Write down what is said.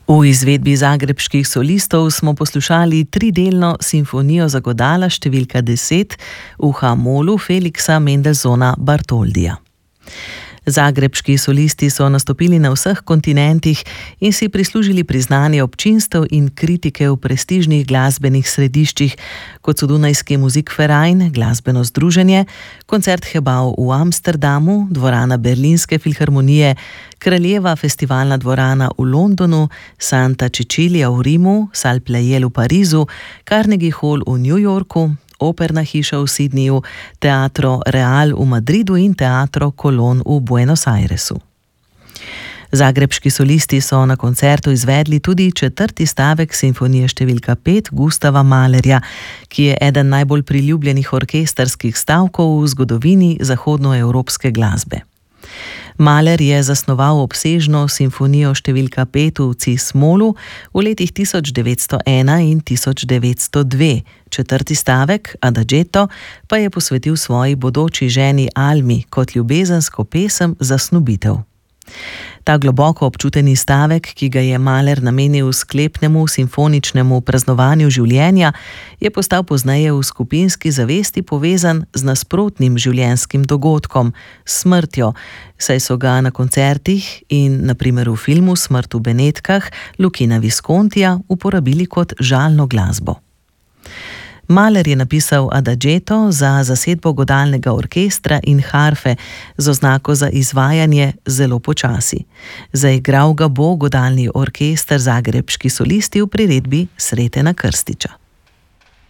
V izvedbi zagrebških solistov smo poslušali tridelno simfonijo za godala številka 10 v H-molu Feliksa Mendelssohna Bartholdija. Zagrebški solisti so nastopili na vseh kontinentih in si prislužili priznanje občinstev in kritike v prestižnih glasbenih središčih, kot so Dunajski Musikverein, glasbeno združenje, koncert Hebau v Amsterdamu, dvorana Berlinske filharmonije, Kraljeva festivalna dvorana v Londonu, Santa Cecilia v Rimu, Salle Pleyel v Parizu, Carnegie Hall v New Yorku, Operna hiša v Sydneyju, Teatro Real v Madridu in Teatro Colón v Buenos Airesu. Zagrebški solisti so na koncertu izvedli tudi 4. stavek simfonije številka 5 Gustava Mahlerja, ki je eden najbolj priljubljenih orkestrskih stavkov v zgodovini zahodnoevropske glasbe. Mahler je zasnoval obsežno simfonijo številka 5 v cis-molu v letih 1901 in 1902. 4. stavek, Adagetto, pa je posvetil svoji bodoči ženi Almi kot ljubezensko pesem za snubitev. Ta globoko občuteni stavek, ki ga je Mahler namenil sklepnemu simfoničnemu praznovanju življenja, je postal pozneje v skupinski zavesti povezan z nasprotnim življenjskim dogodkom, smrtjo, saj so ga na koncertih in na primer v filmu Smrt v Benetkah Luchina Viscontija uporabili kot žalno glasbo. Mahler je napisal Adagetto za zasedbo godalnega orkestra in harfe z oznako za izvajanje zelo počasi. Zaigral ga bo godalni orkester Zagrebški solisti v priredbi Sretena Krstiča.